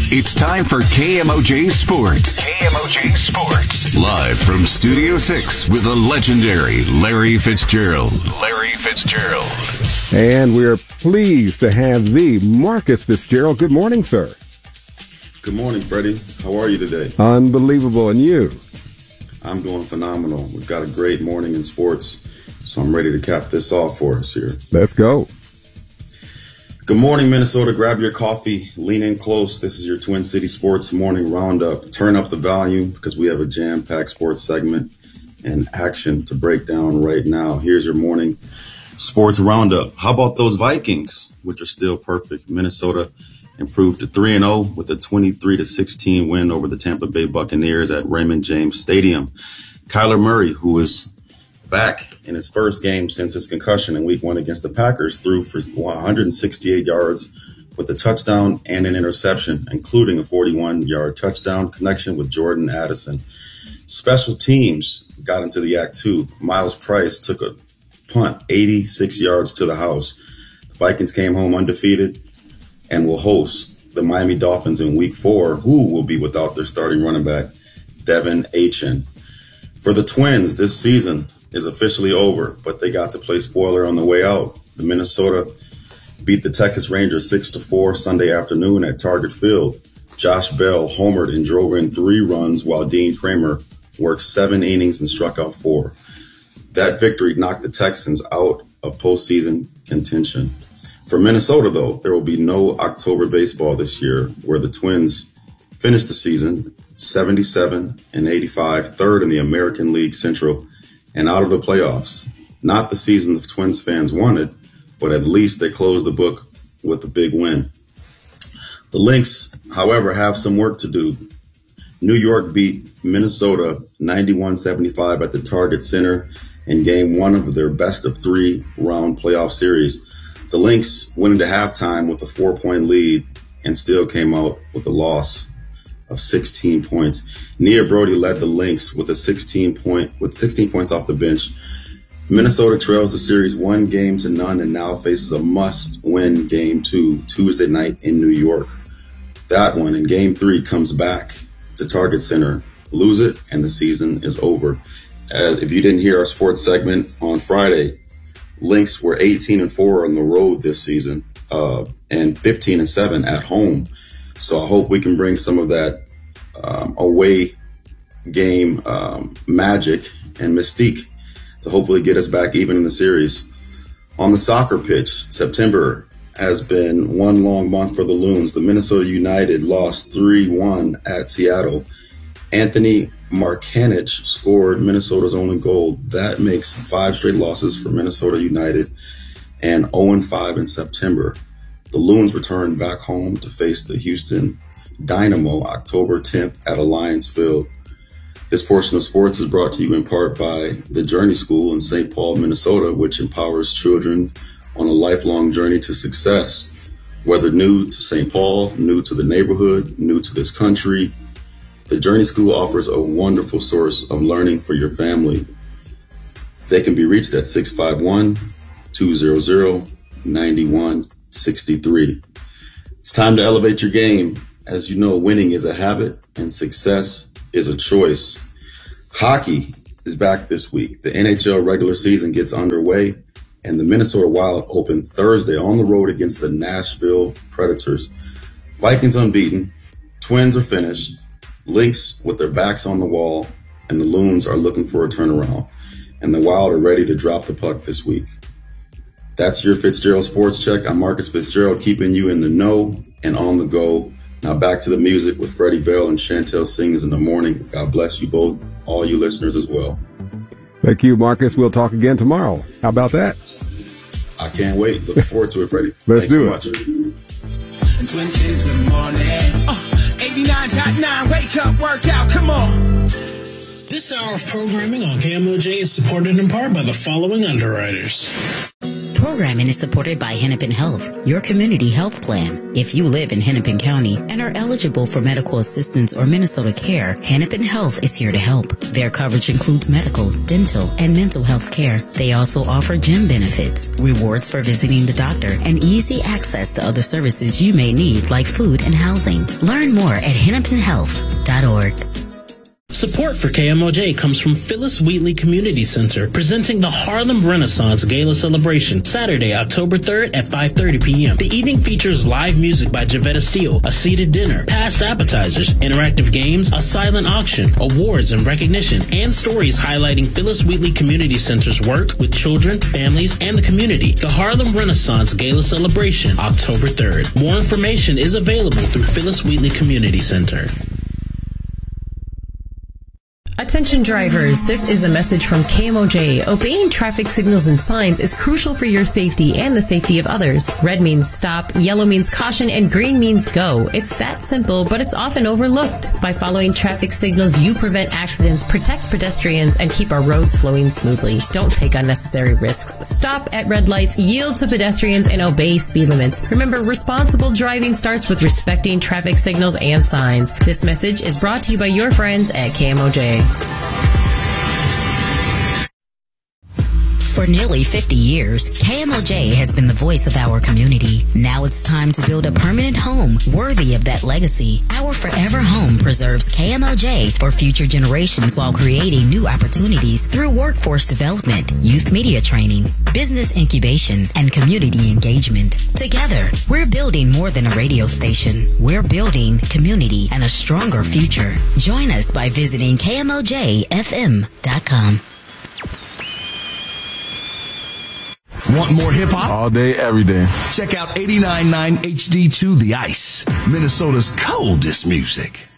It's time for KMOJ Sports. KMOJ Sports. Live from Studio 6 with the legendary Larry Fitzgerald. And we're pleased to have the Marcus Fitzgerald. Good morning, sir. Good morning, Freddie. How are you today? Unbelievable. And you? I'm doing phenomenal. We've got a great morning in sports, so I'm ready to cap this off for us here. Let's go. Good morning, Minnesota. Grab your coffee, lean in close. This is your Twin City Sports Morning Roundup. Turn up the volume because we have a jam-packed sports segment and action to break down right now. Here's your morning sports roundup. How about those Vikings, which are still perfect? Minnesota improved to 3-0 with a 23-16 win over the Tampa Bay Buccaneers at Raymond James Stadium. Kyler Murray, who is back in his first game since his concussion in week 1 against the Packers, threw for 168 yards with a touchdown and an interception, including a 41-yard touchdown connection with Jordan Addison. Special teams got into the act too. Miles Price took a punt 86 yards to the house. The Vikings came home undefeated and will host the Miami Dolphins in week 4, who will be without their starting running back, Devin Achane. For the Twins, this season is officially over, but they got to play spoiler on the way out. The Minnesota beat the Texas Rangers 6-4 Sunday afternoon at Target Field. Josh Bell homered and drove in 3 runs while Dean Kramer worked 7 innings and struck out 4. That victory knocked the Texans out of postseason contention. For Minnesota, though, there will be no October baseball this year, where the Twins finished the season 77-85, third in the American League Central, and out of the playoffs. Not the season the Twins fans wanted, but at least they closed the book with a big win. The Lynx, however, have some work to do. New York beat Minnesota 91-75 at the Target Center in game 1 of their best-of-3 round playoff series. The Lynx went into halftime with a 4-point lead and still came out with a loss of 16 points. Nia Brody led the Lynx with 16 points off the bench. Minnesota trails the series 1-0 and now faces a must-win game 2 Tuesday night in New York. That one in game 3 comes back to Target Center. Lose it and the season is over. If you didn't hear our sports segment on Friday, Lynx were 18-4 on the road this season and 15-7 at home. So I hope we can bring some of that away game magic and mystique to hopefully get us back even in the series. On the soccer pitch, September has been one long month for the Loons. The Minnesota United lost 3-1 at Seattle. Anthony Markanich scored Minnesota's only goal. That makes 5 straight losses for Minnesota United and 0-5 in September. The Loons return back home to face the Houston Dynamo October 10th at Alliance Field. This portion of sports is brought to you in part by the Journey School in St. Paul, Minnesota, which empowers children on a lifelong journey to success. Whether new to St. Paul, new to the neighborhood, new to this country, the Journey School offers a wonderful source of learning for your family. They can be reached at 651-200-9163. It's time to elevate your game. As you know, winning is a habit and success is a choice. Hockey is back this week. The NHL regular season gets underway, and the Minnesota Wild open Thursday on the road against the Nashville Predators. Vikings unbeaten. Twins are finished. Lynx with their backs on the wall, and the Loons are looking for a turnaround. And the Wild are ready to drop the puck this week. That's your Fitzgerald Sports Check. I'm Marcus Fitzgerald, keeping you in the know and on the go. Now back to the music with Freddie Bell and Chantel Sings in the morning. God bless you both, all you listeners as well. Thank you, Marcus. We'll talk again tomorrow. How about that? I can't wait. Look forward to it, Freddie. Let's do it. Twin Cities, good morning. 89.9, wake up, workout, come on. This hour of programming on KMOJ is supported in part by the following underwriters. programming is supported by Hennepin Health, your community health plan. If you live in Hennepin County and are eligible for medical assistance or Minnesota Care, Hennepin Health is here to help. Their coverage includes medical, dental, and mental health care. They also offer gym benefits, rewards for visiting the doctor, and easy access to other services you may need like food and housing. Learn more at hennepinhealth.org. Support for KMOJ comes from Phyllis Wheatley Community Center, presenting the Harlem Renaissance Gala Celebration, Saturday, October 3rd at 5:30 p.m. The evening features live music by Javetta Steele, a seated dinner, past appetizers, interactive games, a silent auction, awards and recognition, and stories highlighting Phyllis Wheatley Community Center's work with children, families, and the community. The Harlem Renaissance Gala Celebration, October 3rd. More information is available through Phyllis Wheatley Community Center. Attention drivers, this is a message from KMOJ. Obeying traffic signals and signs is crucial for your safety and the safety of others. Red means stop, yellow means caution, and green means go. It's that simple, but it's often overlooked. By following traffic signals, you prevent accidents, protect pedestrians, and keep our roads flowing smoothly. Don't take unnecessary risks. Stop at red lights, yield to pedestrians, and obey speed limits. Remember, responsible driving starts with respecting traffic signals and signs. This message is brought to you by your friends at KMOJ. For nearly 50 years, KMOJ has been the voice of our community. Now it's time to build a permanent home worthy of that legacy. Our Forever Home preserves KMOJ for future generations while creating new opportunities through workforce development, youth media training, business incubation, and community engagement. Together, we're building more than a radio station. We're building community and a stronger future. Join us by visiting KMOJFM.com. Want more hip-hop? All day, every day. Check out 89.9 HD2 The Ice, Minnesota's coldest music.